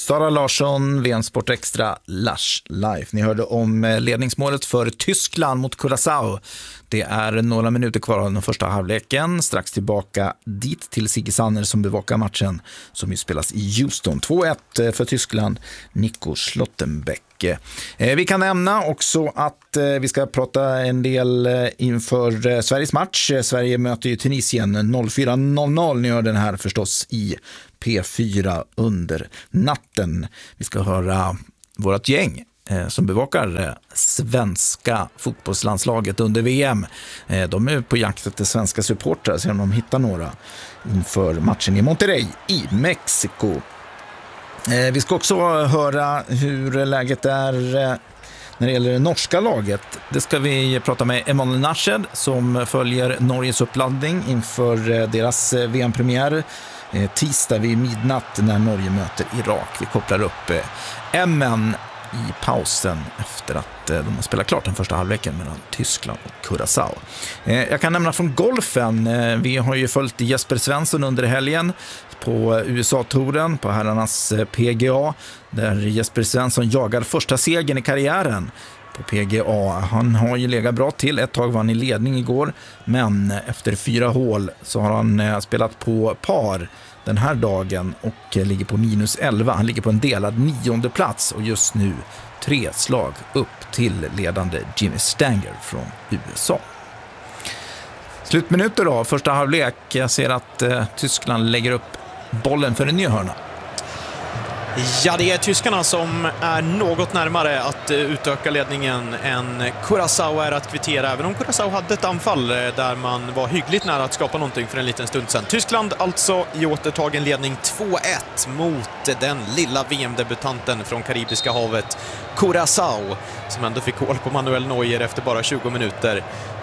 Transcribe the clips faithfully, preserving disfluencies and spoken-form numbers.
Sara Larsson, V M Sport Extra, Lush Live. Ni hörde om ledningsmålet för Tyskland mot Curaçao. Det är några minuter kvar av den första halvleken. Strax tillbaka dit till Sigge Sanner som bevakar matchen som ju spelas i Houston. två ett för Tyskland, Nico Schlottenbeck. Vi kan nämna också att vi ska prata en del inför Sveriges match. Sverige möter ju Tunisien fyra noll noll. Ni hör den här förstås i P fyra under natten. Vi ska höra vårt gäng som bevakar svenska fotbollslandslaget under V M. De är på jakt efter svenska supportrar, så de hittar några inför matchen i Monterrey i Mexiko. Vi ska också höra hur läget är när det gäller det norska laget. Det ska vi prata med Emanuel Nashed som följer Norges uppladdning inför deras V M-premiär tisdag vid midnatt när Norge möter Irak. Vi kopplar upp M N i pausen efter att de har spelat klart den första halvleken mellan Tyskland och Curaçao. Jag kan nämna från golfen. Vi har ju följt Jesper Svensson under helgen på U S A-touren på herrarnas P G A, där Jesper Svensson jagar första segern i karriären på P G A. Han har ju legat bra till. Ett tag var han i ledning igår, men efter fyra hål så har han spelat på par den här dagen och ligger på minus elva. Han ligger på en delad nionde plats och just nu tre slag upp till ledande Jimmy Stanger från U S A. Slutminuter då, första halvlek. Jag ser att eh, Tyskland lägger upp bollen för en ny hörna. Ja, det är tyskarna som är något närmare att utöka ledningen än Curaçao är att kvittera, även om Curaçao hade ett anfall där man var hyggligt nära att skapa någonting för en liten stund sedan. Tyskland alltså i återtagen ledning två ett mot den lilla V M-debutanten från Karibiska havet, Curaçao, som ändå fick hål på Manuel Neuer efter bara tjugo minuter.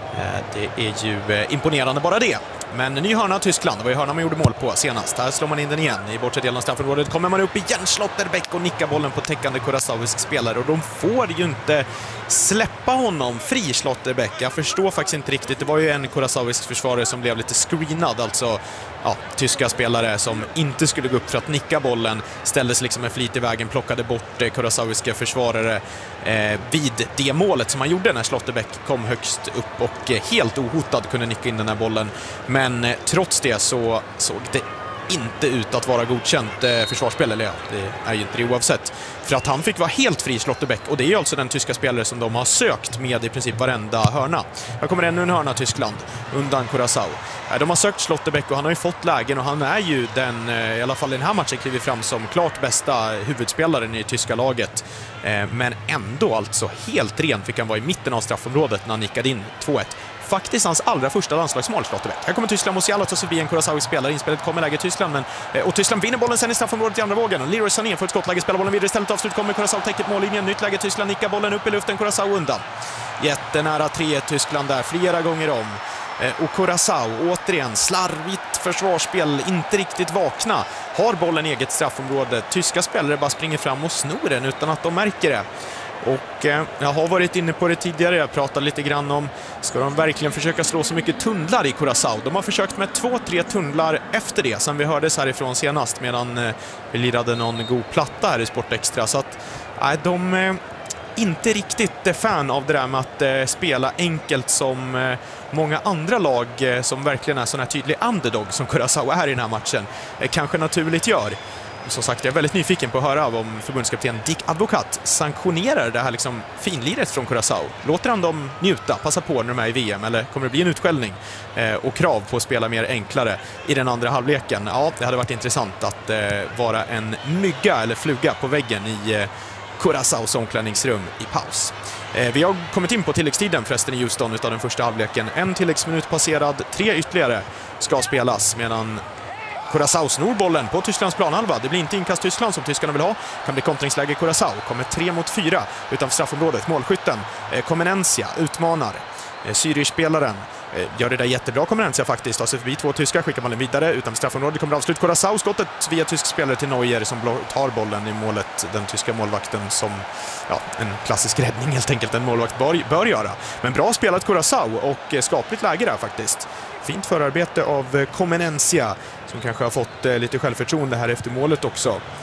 Det är ju imponerande bara det. Men ny hörna Tyskland, det var ju hörna man gjorde mål på senast. Här slår man in den igen. I bortre delen av straffområdet kommer man upp igen, Schlotterbeck och nickar bollen på täckande Curaçaoisk spelare. Och de får ju inte släppa honom fri, Schlotterbeck. Jag förstår faktiskt inte riktigt. Det var ju en Curaçaoisk försvarare som blev lite screenad. Alltså ja, tyska spelare som inte skulle gå upp för att nicka bollen ställdes liksom med flit i vägen, plockade bort Curaçaoiska försvarare eh, vid det målet som han gjorde när Schlotterbeck kom högst upp och eh, helt ohotad kunde nicka in den här bollen. Men eh, trots det så såg det inte ut att vara godkänt eh, försvarsspel, eller ja, det är ju inte det oavsett. För att han fick vara helt fri, Schlotterbeck, och det är ju alltså den tyska spelare som de har sökt med i princip varenda hörna. Här kommer ännu en hörna Tyskland undan Curaçao. De har sökt Schlotterbeck och han har ju fått lägen och han är ju den, i alla fall i den här matchen kliver fram som klart bästa huvudspelaren i tyska laget. Men ändå alltså helt ren fick han vara i mitten av straffområdet när han nickade in två ett. Faktiskt hans allra första landslagsmål, Schlotterbeck. Här kommer Tyskland, Musiala tar sig förbi en Curaçao spelare. Inspelet kommer läge Tyskland, men, och Tyskland vinner bollen sen i straffområdet i andra vågen. Och Leroy Sané får ett skottläge, spelar bollen vidare. Istället avslut kommer Curaçao, täcket mållinjen. Nytt läge Tyskland, nickar bollen upp i luften, Curaçao undan. Jättenära tre ett Tyskland där, flera gånger om. Och Curaçao, återigen, slarvigt försvarsspel, inte riktigt vakna. Har bollen i eget straffområde. Tyska spelare bara springer fram och snor den utan att de märker det. Och eh, jag har varit inne på det tidigare, jag pratade lite grann om, ska de verkligen försöka slå så mycket tunnlar i Curaçao? De har försökt med två, tre tunnlar efter det, som vi hördes härifrån senast, medan eh, vi lirade någon god platta här i Sport Extra. Så att eh, de är eh, inte riktigt eh, fan av det där med att eh, spela enkelt som eh, många andra lag eh, som verkligen är sån här tydlig underdog som Curaçao är i den här matchen, eh, kanske naturligt gör. Som sagt, jag är väldigt nyfiken på att höra om förbundskapten Dick Advocat sanktionerar det här liksom finliret från Curaçao. Låter han dem njuta, passa på när de är i V M, eller kommer det bli en utskällning eh, och krav på att spela mer enklare i den andra halvleken? Ja, det hade varit intressant att eh, vara en mygga eller fluga på väggen i eh, Curaçaos omklädningsrum i paus. Eh, vi har kommit in på tilläggstiden förresten i Houston utav den första halvleken. En tilläggsminut passerad, tre ytterligare ska spelas medan Curaçao snor bollen på Tysklands planhalva. Det blir inte inkast Tyskland som tyskarna vill ha. Kan bli kontringsläge Curaçao. Kommer tre mot fyra utanför straffområdet. Målskytten eh, Comenencia utmanar. Eh, Zürich-spelaren eh, gör det där jättebra. Comenencia faktiskt. Tar sig förbi två tyskar. Skickar bollen vidare. Utanför straffområdet kommer avslut. Curaçao skottet via tysk spelare till Neuer som tar bollen i målet. Den tyska målvakten som ja, en klassisk räddning helt enkelt en målvakt bör, bör göra. Men bra spelat Curaçao och eh, skapligt läge där faktiskt. Fint förarbete av Comenencia som kanske har fått eh, lite självförtroende här efter målet också.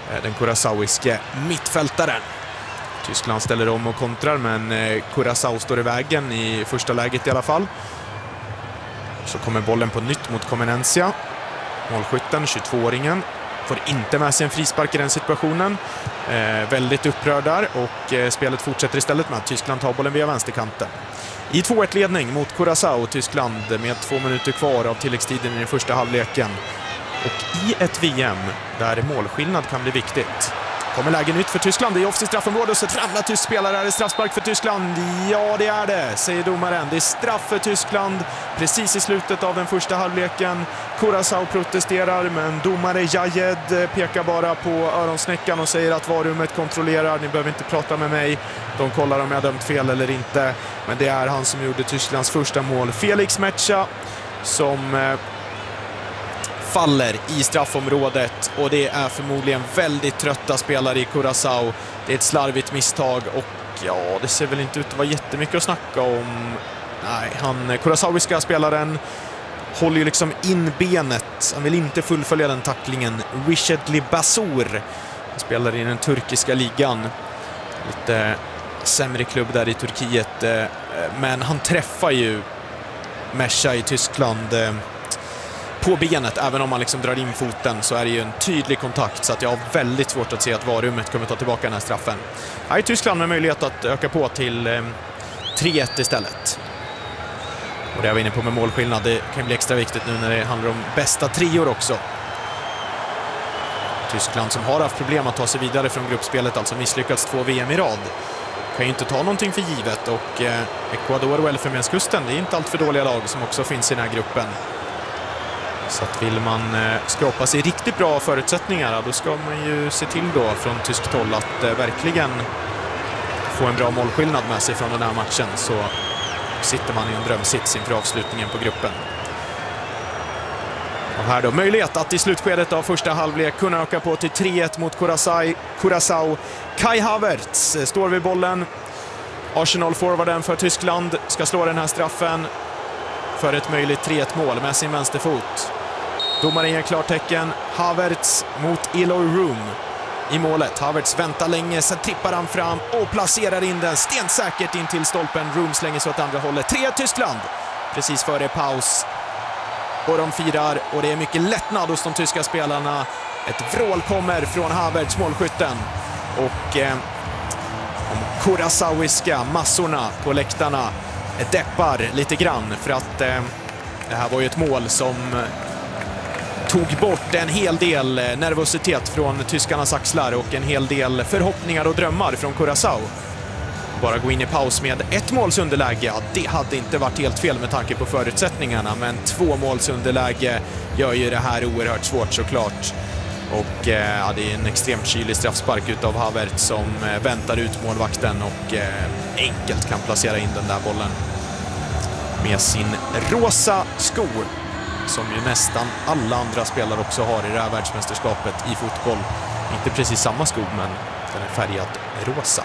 den kurasauiske mittfältaren. Tyskland ställer om och kontrar, men Curaçao står i vägen i första läget i alla fall. Så kommer bollen på nytt mot Comenencia. Målskytten, tjugotvååringen, får inte med sig en frispark i den situationen. Eh, väldigt upprörd där, och eh, spelet fortsätter istället med att Tyskland tar bollen via vänsterkanten. I två ett ledning mot Curaçao, Tyskland med två minuter kvar av tilläggstiden i den första halvleken. Och i ett V M där målskillnad kan bli viktigt. Kommer läge nytt för Tyskland i offensivt straffområde, och så framlar tysk spelare. Är det straffspark för Tyskland? Ja, det är det, säger domaren. Det är straff för Tyskland precis i slutet av den första halvleken. Curaçao protesterar, men domare Jajed pekar bara på öronsnäckan och säger att varummet kontrollerar. Ni behöver inte prata med mig. De kollar om jag dömt fel eller inte. Men det är han som gjorde Tysklands första mål. Felix Metsä som eh, faller i straffområdet, och det är förmodligen väldigt trötta spelare i Curaçao. Det är ett slarvigt misstag, och ja, det ser väl inte ut att vara jättemycket att snacka om. Nej, han Curaçaoiska spelaren håller ju liksom in benet. Han vill inte fullfölja den tacklingen. Rishedli Bassour spelar i den turkiska ligan. Lite sämre klubb där i Turkiet, men han träffar ju Metsä i Tyskland på benet. Även om man liksom drar in foten så är det ju en tydlig kontakt, så att jag har väldigt svårt att se att varummet kommer ta tillbaka den här straffen. Här är Tyskland med möjlighet att öka på till eh, tre ett istället. Och det är vi inne på med målskillnad. Det kan bli extra viktigt nu när det handlar om bästa trior också. Tyskland som har haft problem att ta sig vidare från gruppspelet, alltså misslyckats två V M i rad, kan ju inte ta någonting för givet. Och eh, Ecuador och Elfenbenskusten, det är inte allt för dåliga lag som också finns i den här gruppen. Så att vill man eh, skapa sig riktigt bra förutsättningar, då ska man ju se till då från tyskt håll att eh, verkligen få en bra målskillnad med sig från den här matchen, så sitter man i en drömsits inför avslutningen på gruppen. Och här då möjlighet att i slutskedet av första halvlek kunna öka på till tre ett mot Curaçao. Curaçao. Kai Havertz står vid bollen. Arsenal-forwarden för Tyskland ska slå den här straffen för ett möjligt tre ett mål med sin vänsterfot. Domaren ger klartecken. Havertz mot Eloy Room i målet. Havertz väntar länge, sen trippar han fram och placerar in den stensäkert in till stolpen. Room slänger sig åt andra hållet. tre ett Tyskland precis före paus. Och de firar, och det är mycket lättnad hos de tyska spelarna. Ett vrål kommer från Havertz, målskytten. Och eh, de Curaçaoiska massorna på läktarna deppar lite grann, för att eh, det här var ju ett mål som tog bort en hel del nervositet från tyskarnas axlar och en hel del förhoppningar och drömmar från Curaçao. Bara gå in i paus med ett målsunderläge, ja, det hade inte varit helt fel med tanke på förutsättningarna, men två målsunderläge gör ju det här oerhört svårt såklart. Och eh, ja, det är en extremt kylig straffspark utav Havertz som eh, väntar ut målvakten och eh, enkelt kan placera in den där bollen med sin rosa skor, som ju nästan alla andra spelare också har i det här världsmästerskapet i fotboll. Inte precis samma skor, men den är färgad rosa.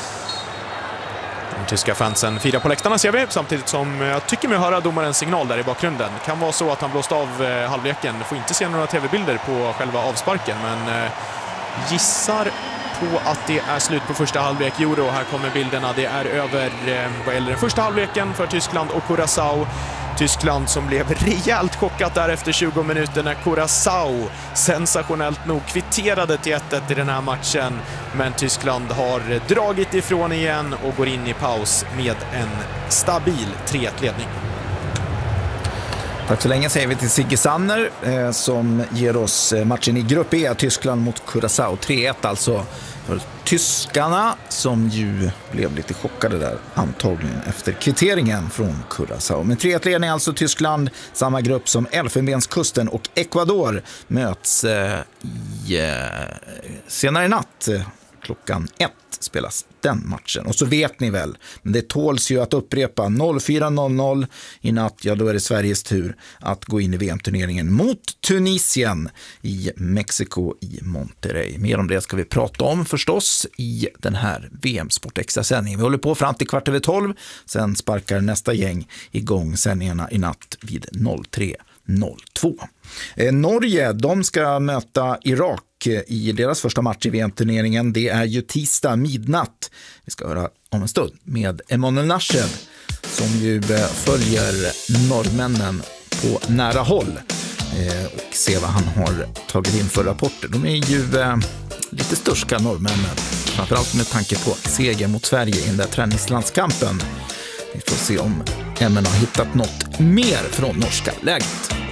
De tyska fansen firar på läktarna, ser vi, samtidigt som jag tycker mig höra domarens signal där i bakgrunden. Det kan vara så att han blåst av eh, halvleken. Får inte se några tv-bilder på själva avsparken, men eh, gissar på att det är slut på första halvlek. Jo då, här kommer bilderna. Det är över eh, vad gäller den första halvleken för Tyskland och Curaçao. Tyskland som blev rejält chockat där efter tjugo minuter när Curaçao sensationellt nog kvitterade till ett ett i den här matchen. Men Tyskland har dragit ifrån igen och går in i paus med en stabil tre ett-ledning. Tack så länge säger vi till Sigge Sanner eh, som ger oss matchen i grupp E, Tyskland mot Curaçao. tre ett alltså för tyskarna, som ju blev lite chockade där antagligen efter kvitteringen från Curaçao. Men tre ett-ledning alltså Tyskland, samma grupp som Elfenbenskusten och Ecuador möts eh, i, eh, senare i natt. Klockan ett spelas den matchen. Och så vet ni väl, men det tåls ju att upprepa, noll fyra noll noll i natt, ja då är det Sveriges tur att gå in i V M-turneringen mot Tunisien i Mexiko i Monterrey. Mer om det ska vi prata om förstås i den här V M-sportextra-sändningen. Vi håller på fram till kvart över tolv, sen sparkar nästa gäng igång sändningarna i natt vid noll tre noll två. Eh, Norge, de ska möta Irak i deras första match i V M-turneringen. Det är ju tisdag midnatt. Vi ska höra om en stund med Emanuel Nashed som ju följer norrmännen på nära håll och se vad han har tagit in för rapporter. De är ju lite störska norrmännen, framförallt med tanke på seger mot Sverige i den där träningslandskampen. Vi får se om M N har hittat något mer från norska läget.